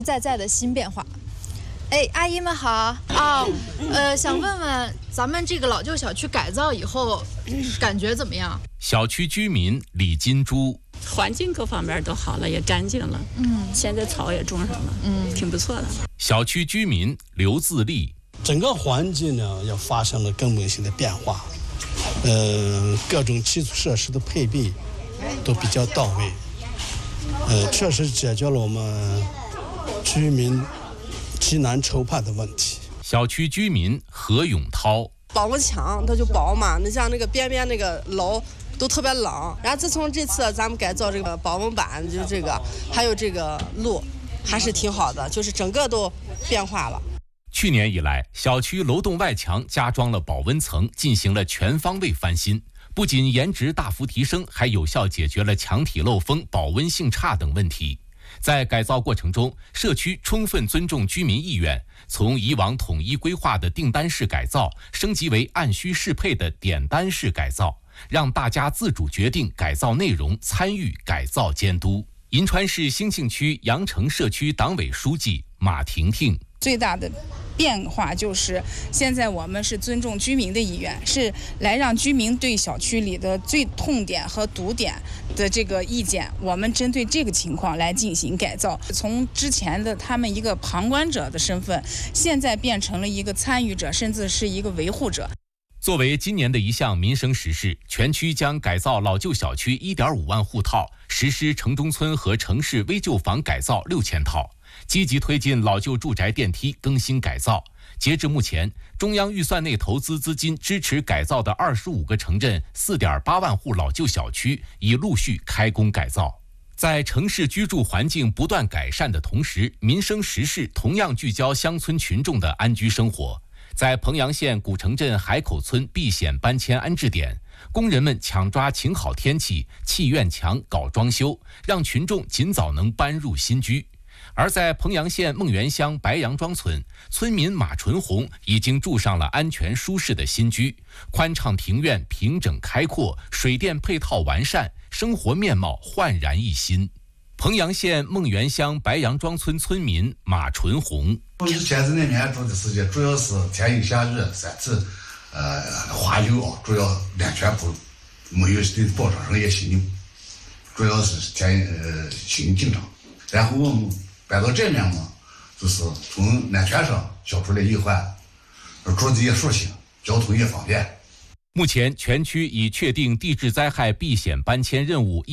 在的新变化。哎，阿姨们好啊！想问问咱们这个老旧小区改造以后，感觉怎么样？ 小区居民李金珠， 环境各方面都好了，也干净了。现在草也种上了，挺不错的。 小区居民刘自立， 整个环境呢要发生了根本性的变化，各种基础设施的配备都比较到位，确实解决了我们居民急难愁盼的问题。 小区居民何永涛， 保温墙它就薄嘛，你像那个边边那个楼都特别冷，然后自从这次咱们改造这个保温板，就这个还有这个路还是挺好的，就是整个都变化了。 去年以来，小区楼栋外墙加装了保温层，进行了全方位翻新，不仅颜值大幅提升，还有效解决了墙体漏风、保温性差等问题。在改造过程中，社区充分尊重居民意愿，从以往统一规划的订单式改造升级为按需适配的点单式改造，让大家自主决定改造内容，参与改造监督。银川市兴庆区羊城社区党委书记马婷婷， 最大的变化就是现在我们是尊重居民的意愿，是来让居民对小区里的最痛点和堵点的这个意见，我们针对这个情况来进行改造。从之前的他们一个旁观者的身份，现在变成了一个参与者，甚至是一个维护者。 作为今年的一项民生实事，全区将改造老旧小区 1.5 万户套，实施城中村和城市危旧房改造6000套，积极推进老旧住宅电梯更新改造。截至目前，中央预算内投资资金支持改造的25个城镇 4.8 万户老旧小区已陆续开工改造。在城市居住环境不断改善的同时，民生实事同样聚焦乡村群众的安居生活。在彭阳县古城镇海口村避险搬迁安置点，工人们抢抓晴好天气砌院墙搞装修，让群众尽早能搬入新居。而在彭阳县孟源乡白杨庄村，村民马纯红已经住上了安全舒适的新居，宽敞庭院平整开阔，水电配套完善，生活面貌焕然一新。彭阳县孟源乡白杨庄村村民马纯红， 以前在那边住的时间，主要是天阴下雨3次，花油主要安全不没有对保障上也信用，主要是信用紧张。然后我们搬到这面嘛，就是从安全上消除了隐患，住的也舒心，交通也方便。 目前全区已确定地质灾害避险搬迁任务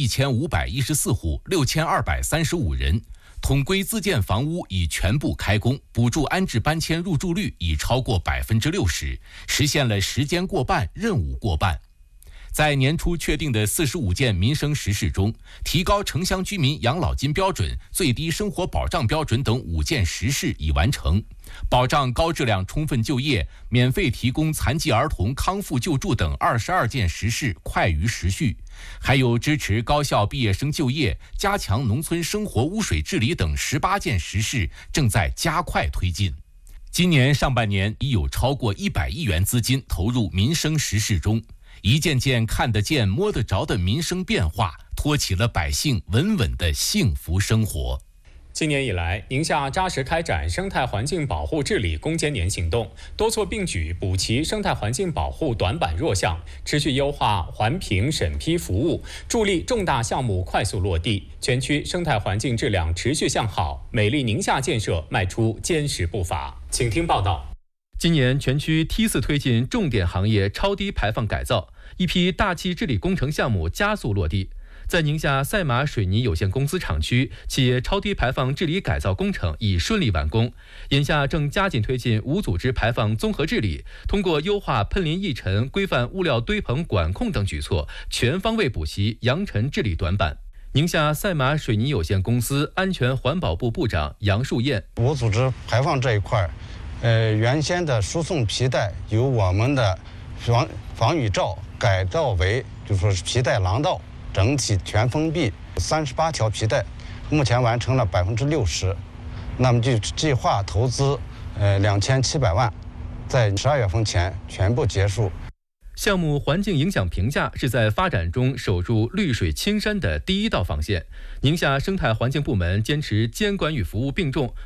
1514户6235人，统规自建房屋已全部开工，补助安置搬迁入住率已超过60%，实现了时间过半、任务过半。在年初确定的45件民生实事中，提高城乡居民养老金标准、最低生活保障标准等5件实事已完成，保障高质量充分就业、免费提供残疾儿童康复救助等22件实事快于时序，还有支持高校毕业生就业、加强农村生活污水治理等18件实事正在加快推进。今年上半年已有超过100亿元资金投入民生实事中，一件件看得见摸得着的民生变化，托起了百姓稳稳的幸福生活。 今年以来，宁夏扎实开展生态环境保护治理攻坚年行动，多措并举补齐生态环境保护短板弱项，持续优化环评审批服务，助力重大项目快速落地，全区生态环境质量持续向好，美丽宁夏建设迈出坚实步伐。请听报道。 今年全区梯次推进重点行业超低排放改造，一批大气治理工程项目加速落地。在宁夏赛马水泥有限公司厂区，企业超低排放治理改造工程已顺利完工，眼下正加紧推进无组织排放综合治理，通过优化喷淋溢尘、规范物料堆棚管控等举措，全方位补齐扬尘治理短板。宁夏赛马水泥有限公司安全环保部部长杨树燕， 无组织排放这一块，原先的输送皮带由我们的防雨罩改造为就是说是皮带廊道，整体全封闭，38条皮带，目前完成了60%。那么就计划投资2700万，在12月份前全部结束。 项目环境影响评价是在发展中守住绿水青山的第一道防线。宁夏生态环境部门坚持监管与服务并重，